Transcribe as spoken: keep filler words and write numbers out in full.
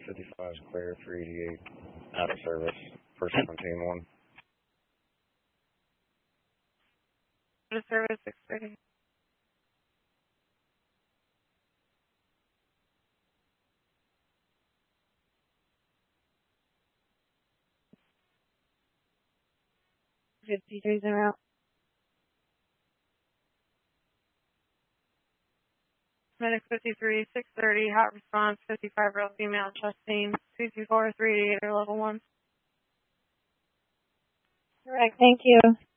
fifty-five is clear, three eighty-eight out of service for seventeen one. Out of service, six thirty. fifty-three zero. Medic fifty-three, six thirty, hot response, fifty-five real female, chesting, two two four, three eighty-eight or level one. All right, thank you.